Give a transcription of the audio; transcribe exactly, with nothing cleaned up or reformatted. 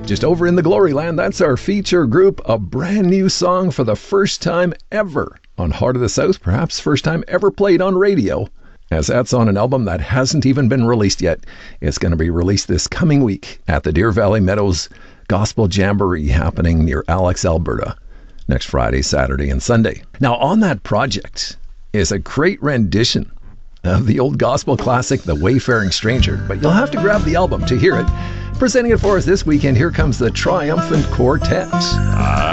Just over in the Glory Land, that's our feature group, a brand new song for the first time ever on Heart of the South, perhaps first time ever played on radio, as that's on an album that hasn't even been released yet. It's going to be released this coming week at the Deer Valley Meadows Gospel Jamboree happening near Alex, Alberta, next Friday, Saturday, and Sunday. Now, on that project is a great rendition of the old gospel classic, The Wayfaring Stranger, but you'll have to grab the album to hear it. Presenting it for us this weekend, here comes the Triumphant Quartet.